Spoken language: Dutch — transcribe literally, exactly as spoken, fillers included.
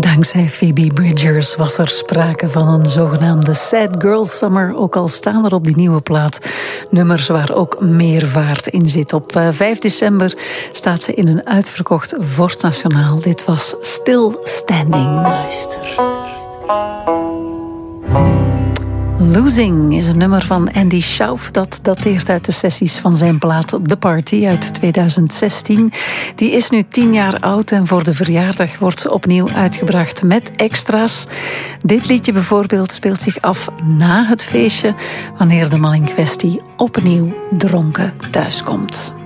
Dankzij Phoebe Bridgers was er sprake van een zogenaamde Sad Girl Summer. Ook al staan er op die nieuwe plaat nummers waar ook meer vaart in zit. Op vijf december staat ze in een uitverkocht Fort Nationaal. Dit was Still Standing. Luister. Losing is een nummer van Andy Schauf. Dat dateert uit de sessies van zijn plaat The Party uit tweeduizend zestien. Die is nu tien jaar oud en voor de verjaardag wordt ze opnieuw uitgebracht met extra's. Dit liedje bijvoorbeeld speelt zich af na het feestje, wanneer de man in kwestie opnieuw dronken thuiskomt.